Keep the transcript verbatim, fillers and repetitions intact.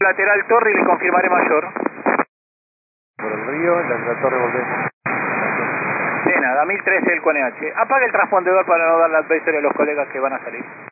Lateral torre y le confirmaré mayor. Por el río, la torre volvés. De nada, mil trece el Cone H. Apaga el transpondedor para no dar la advertencia a los colegas que van a salir.